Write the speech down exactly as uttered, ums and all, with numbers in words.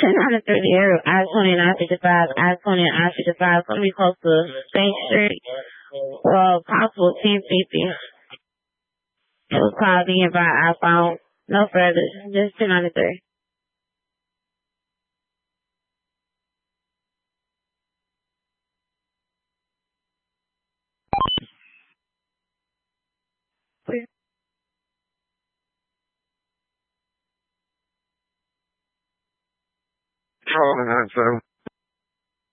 ten out of thirty area, I twenty and I fifty-five, I twenty and I fifty-five, gonna be close to State Street. Well, possible ten fifty. It was called in by iPhone. No further, just ten ninety-three. Oh, so